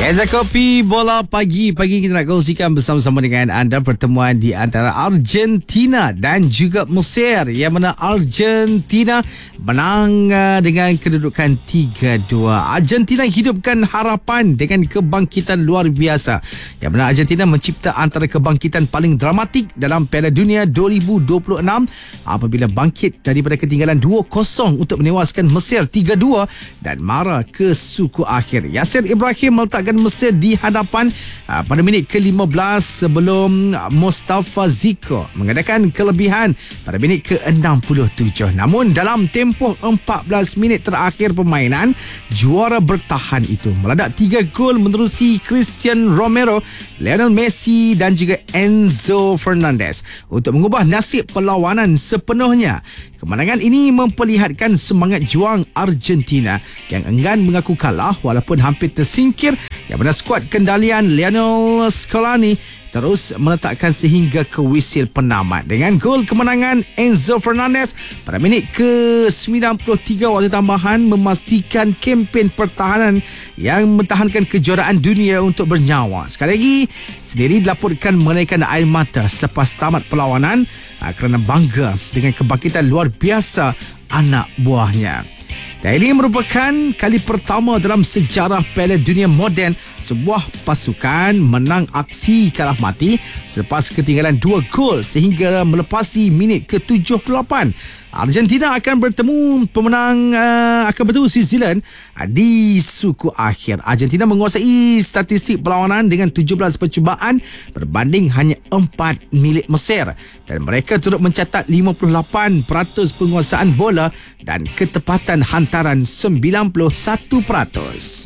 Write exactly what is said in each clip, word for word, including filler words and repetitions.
Meza Kopi Bola Pagi. Pagi kita nak kongsikan bersama-sama dengan anda pertemuan di antara Argentina dan juga Mesir, yang mana Argentina menang dengan kedudukan tiga dua. Argentina hidupkan harapan dengan kebangkitan luar biasa, yang mana Argentina mencipta antara kebangkitan paling dramatik dalam Piala Dunia dua ribu dua puluh enam apabila bangkit daripada ketinggalan dua kosong untuk menewaskan Mesir tiga dua dan mara ke suku akhir. Yasir Ibrahim meletakkan Mesir di hadapan uh, pada minit ke lima belas sebelum Mustafa Ziko mengadakan kelebihan pada minit ke enam puluh tujuh. Namun dalam tempoh empat belas minit terakhir permainan, juara bertahan itu meledak tiga gol menerusi Cristiano Romero, Lionel Messi dan juga Enzo Fernandez untuk mengubah nasib perlawanan sepenuhnya. Kemenangan ini memperlihatkan semangat juang Argentina yang enggan mengaku kalah walaupun hampir tersingkir, yang mana skuad kendalian Lionel Scaloni terus meletakkan sehingga ke wisil penamat dengan gol kemenangan Enzo Fernandez pada minit ke sembilan puluh tiga waktu tambahan memastikan kempen pertahanan yang mempertahankan kejuaraan dunia untuk bernyawa. Sekali lagi, sendiri dilaporkan mengenaikan air mata selepas tamat perlawanan kerana bangga dengan kebangkitan luar biasa anak buahnya. Dan ini merupakan kali pertama dalam sejarah Piala Dunia moden sebuah pasukan menang aksi kalah mati selepas ketinggalan dua gol sehingga melepasi minit ke tujuh puluh lapan. Argentina akan bertemu pemenang uh, akan bertemu New Zealand uh, di suku akhir. Argentina menguasai statistik perlawanan dengan tujuh belas percubaan berbanding hanya empat milik Mesir, dan mereka turut mencatat lima puluh lapan peratus penguasaan bola dan ketepatan hantaran sembilan puluh satu peratus.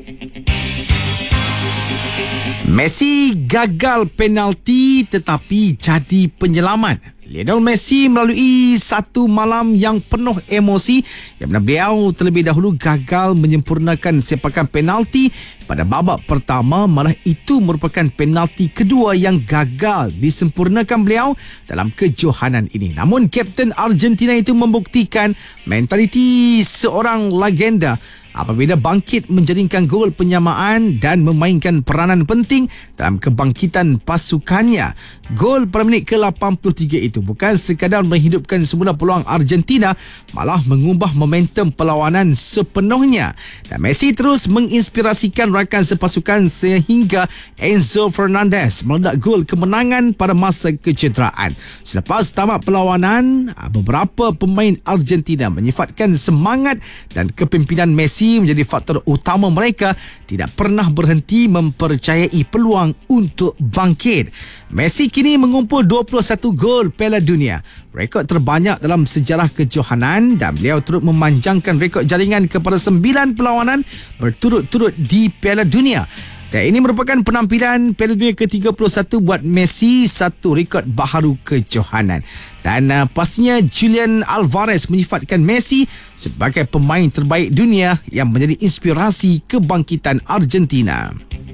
Messi gagal penalti tetapi jadi penyelamat. Lionel Messi melalui satu malam yang penuh emosi, yang mana beliau terlebih dahulu gagal menyempurnakan sepakan penalti pada babak pertama, malah itu merupakan penalti kedua yang gagal disempurnakan beliau dalam kejohanan ini. Namun Kapten Argentina itu membuktikan mentaliti seorang legenda apabila bangkit menjaringkan gol penyamaan dan memainkan peranan penting dalam kebangkitan pasukannya. Gol pada minit ke lapan puluh tiga itu bukan sekadar menghidupkan semula peluang Argentina, malah mengubah momentum perlawanan sepenuhnya. Dan Messi terus menginspirasikan rakan sepasukan sehingga Enzo Fernandez meledak gol kemenangan pada masa kecederaan. Selepas tamat perlawanan, beberapa pemain Argentina menyifatkan semangat dan kepimpinan Messi menjadi faktor utama mereka tidak pernah berhenti mempercayai peluang untuk bangkit. Messi kini mengumpul dua puluh satu gol Piala Dunia, rekod terbanyak dalam sejarah kejohanan, dan beliau turut memanjangkan rekod jaringan kepada sembilan perlawanan berturut-turut di Piala Dunia. Dan ini merupakan penampilan Piala Dunia ke tiga puluh satu buat Messi, satu rekod baharu kejohanan. Dan uh, pastinya Julian Alvarez menyifatkan Messi sebagai pemain terbaik dunia yang menjadi inspirasi kebangkitan Argentina.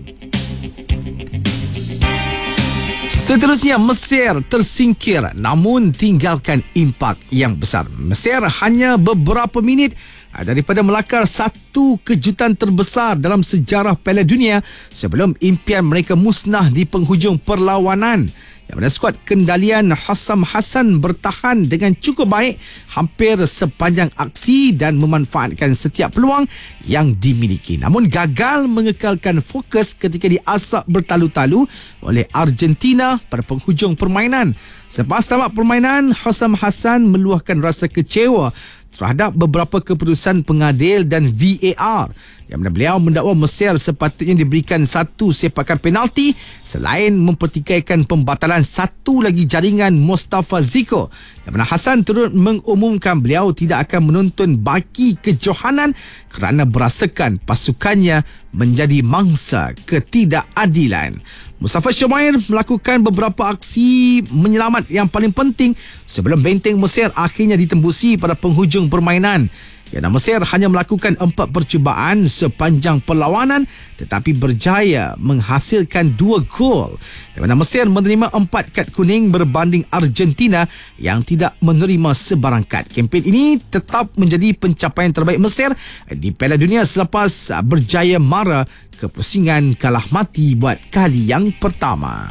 Seterusnya, Mesir tersingkir namun tinggalkan impak yang besar. Mesir hanya beberapa minit daripada melakar satu kejutan terbesar dalam sejarah Piala Dunia sebelum impian mereka musnah di penghujung perlawanan, yang mana skuad kendalian Hossam Hassan bertahan dengan cukup baik hampir sepanjang aksi dan memanfaatkan setiap peluang yang dimiliki, namun gagal mengekalkan fokus ketika diasak bertalu-talu oleh Argentina pada penghujung permainan. Selepas tamat permainan, Hossam Hassan meluahkan rasa kecewa terhadap beberapa keputusan pengadil dan V A R, yang mana beliau mendakwa Mesir sepatutnya diberikan satu sepakan penalti selain mempertikaikan pembatalan satu lagi jaringan Mustafa Ziko, yang mana Hassan turut mengumumkan beliau tidak akan menonton baki kejohanan kerana berasakan pasukannya menjadi mangsa ketidakadilan. Mustafa Shomair melakukan beberapa aksi menyelamat yang paling penting sebelum benteng Mesir akhirnya ditembusi pada penghujung permainan. Ya, Mesir hanya melakukan empat percubaan sepanjang perlawanan tetapi berjaya menghasilkan dua gol. Di mana Mesir menerima empat kad kuning berbanding Argentina yang tidak menerima sebarang kad. Kempen ini tetap menjadi pencapaian terbaik Mesir di Piala Dunia selepas berjaya mara kepusingan kalah mati buat kali yang pertama.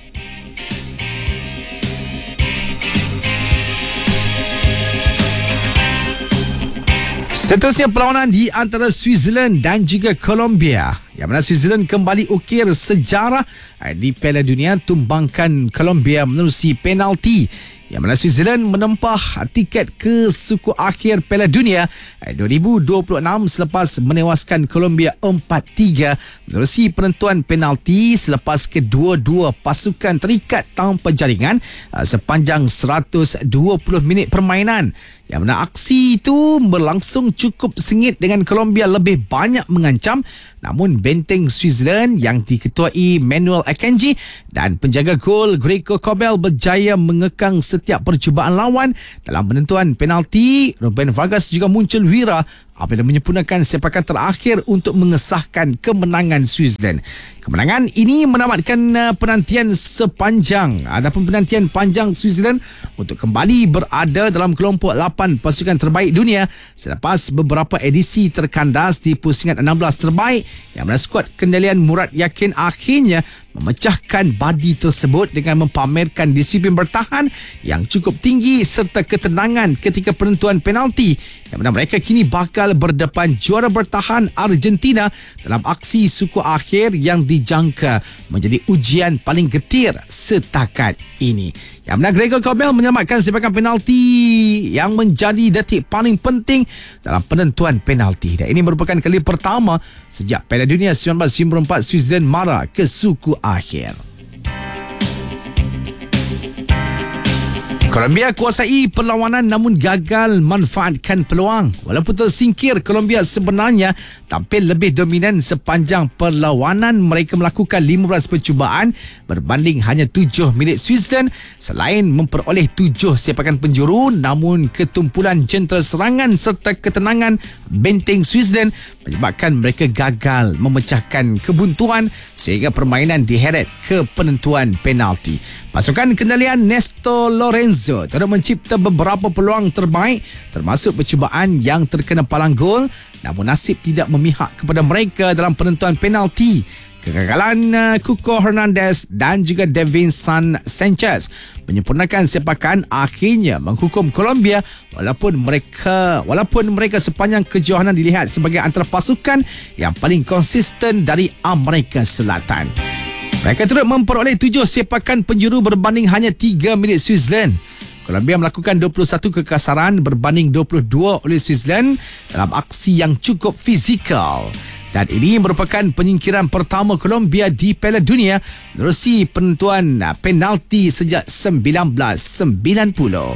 Seterusnya perlawanan di antara Switzerland dan juga Colombia. Yang mana Switzerland kembali ukir sejarah di Piala Dunia tumbangkan Colombia menerusi penalti. Yang mana Switzerland menempah tiket ke suku akhir Piala Dunia dua ribu dua puluh enam selepas menewaskan Colombia empat tiga menerusi penentuan penalti selepas kedua-dua pasukan terikat tanpa jaringan sepanjang seratus dua puluh minit permainan. Yang mana aksi itu berlangsung cukup sengit dengan Colombia lebih banyak mengancam, namun benteng Switzerland yang diketuai Manuel Akanji dan penjaga gol Greco Kobel berjaya mengekang setiap percubaan lawan. Dalam penentuan penalti, Ruben Vargas juga muncul wira apabila menyempurnakan sepakan terakhir untuk mengesahkan kemenangan Switzerland. Kemenangan ini menamatkan uh, penantian sepanjang ataupun penantian panjang Switzerland untuk kembali berada dalam kelompok lapan pasukan terbaik dunia selepas beberapa edisi terkandas di pusingan enam belas terbaik, yang mana skuad kendalian Murad Yakin akhirnya memecahkan badi tersebut dengan mempamerkan disiplin bertahan yang cukup tinggi serta ketenangan ketika penentuan penalti, yang mana mereka kini bakal berdepan juara bertahan Argentina dalam aksi suku akhir yang dijangka menjadi ujian paling getir setakat ini. Yang mana Gregor Kobel menyelamatkan sepakan penalti yang menjadi detik paling penting dalam penentuan penalti. Dan ini merupakan kali pertama sejak Piala Dunia seribu sembilan ratus sembilan puluh empat Switzerland mara ke suku akhir. Colombia kuasai perlawanan namun gagal manfaatkan peluang. Walaupun tersingkir, Colombia sebenarnya tampil lebih dominan sepanjang perlawanan. Mereka melakukan lima belas percubaan berbanding hanya tujuh milik Switzerland. Selain memperoleh tujuh sepakan penjuru, namun ketumpulan jentera serangan serta ketenangan benteng Switzerland menyebabkan mereka gagal memecahkan kebuntuan sehingga permainan diheret ke penentuan penalti. Pasukan kendalian Néstor Lorenzo turut mencipta beberapa peluang terbaik termasuk percubaan yang terkena palang gol, namun nasib tidak memihak kepada mereka dalam penentuan penalti. Kegagalan uh, Cuco Hernandez dan juga Davinson Sanchez menyempurnakan sepakan akhirnya menghukum Colombia walaupun mereka walaupun mereka sepanjang kejohanan dilihat sebagai antara pasukan yang paling konsisten dari Amerika Selatan. Mereka turut memperoleh tujuh sepakan penjuru berbanding hanya tiga milik Switzerland. Colombia melakukan dua puluh satu kekasaran berbanding dua puluh dua oleh Switzerland dalam aksi yang cukup fizikal. Dan ini merupakan penyingkiran pertama Colombia di Piala Dunia menerusi penentuan penalti sejak seribu sembilan ratus sembilan puluh.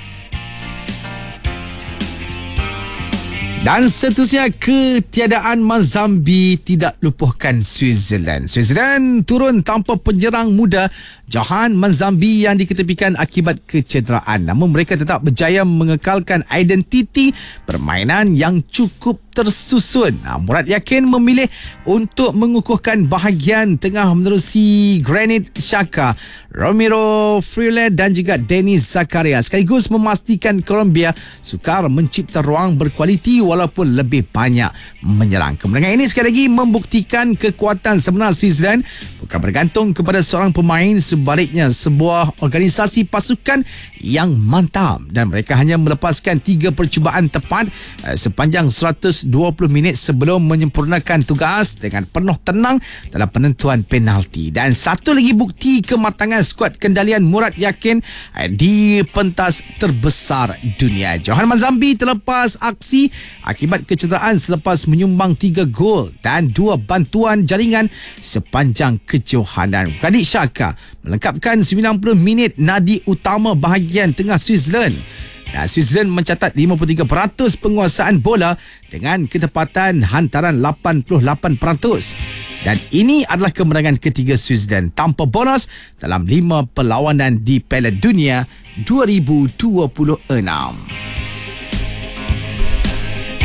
Dan seterusnya, ketiadaan Mazambi tidak lupuhkan Switzerland. Switzerland turun tanpa penyerang muda Johan Mazambi yang diketepikan akibat kecederaan. Namun mereka tetap berjaya mengekalkan identiti permainan yang cukup tersusun. Nah, Murad Yakin memilih untuk mengukuhkan bahagian tengah menerusi Granit Xhaka, Romero Friele dan juga Denis Zakaria, sekaligus memastikan Colombia sukar mencipta ruang berkualiti walaupun lebih banyak menyerang. Kemenangan ini sekali lagi membuktikan kekuatan sebenar Switzerland bukan bergantung kepada seorang pemain, sebaliknya sebuah organisasi pasukan yang mantap, dan mereka hanya melepaskan tiga percubaan tepat eh, sepanjang seratus dua puluh minit sebelum menyempurnakan tugas dengan penuh tenang dalam penentuan penalti. Dan satu lagi bukti kematangan skuad kendalian Murad Yakin eh, di pentas terbesar dunia. Johan Mazambi terlepas aksi akibat kecederaan selepas menyumbang tiga gol dan dua bantuan jaringan sepanjang kejohanan. Granit Xhaka melengkapkan sembilan puluh minit nadi utama bahagian tengah Switzerland. Nah, Switzerland mencatat lima puluh tiga peratus penguasaan bola dengan ketepatan hantaran lapan puluh lapan peratus. Dan ini adalah kemenangan ketiga Switzerland tanpa bonus dalam lima perlawanan di Piala Dunia dua ribu dua puluh enam.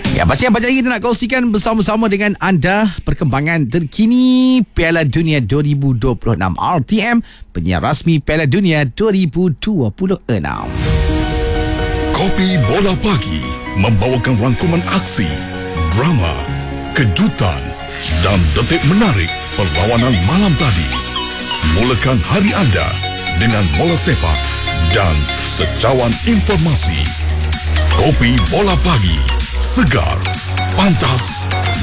Ya, pastinya banyak lagi kita nak kongsikan bersama-sama dengan anda perkembangan terkini Piala Dunia dua ribu dua puluh enam. R T M, penyiar rasmi Piala Dunia dua ribu dua puluh enam. Kopi Bola Pagi membawakan rangkuman aksi, drama, kejutan dan detik menarik perlawanan malam tadi. Mulakan hari anda dengan bola sepak dan secawan informasi. Kopi Bola Pagi, segar, pantas